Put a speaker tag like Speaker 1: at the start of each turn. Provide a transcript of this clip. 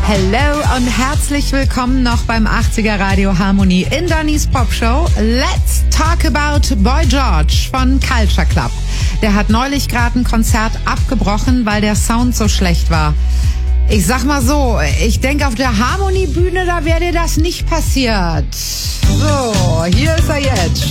Speaker 1: Hello und herzlich willkommen noch beim 80er Radio Harmonie in Dannys Popshow. Let's talk about Boy George von Culture Club. Der hat neulich gerade ein Konzert abgebrochen, weil der Sound so schlecht war. Ich sag mal so, ich denke auf der Harmoniebühne, da wäre dir das nicht passiert. So, hier ist er jetzt.